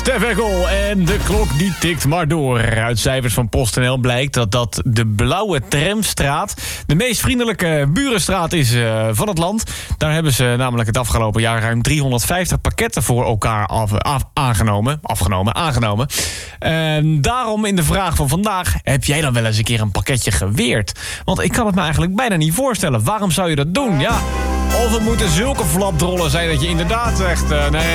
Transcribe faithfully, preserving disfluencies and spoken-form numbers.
Tevekel en de klok die tikt maar door. Uit cijfers van PostNL blijkt dat dat de Blauwe Tramstraat de meest vriendelijke burenstraat is uh, van het land. Daar hebben ze namelijk het afgelopen jaar ruim driehonderdvijftig pakketten voor elkaar af, af, aangenomen. Afgenomen, aangenomen. En daarom in de vraag van vandaag, heb jij dan wel eens een keer een pakketje geweerd? Want ik kan het me eigenlijk bijna niet voorstellen. Waarom zou je dat doen? Ja, of het moeten zulke flapdrollen zijn dat je inderdaad zegt... Uh, nee,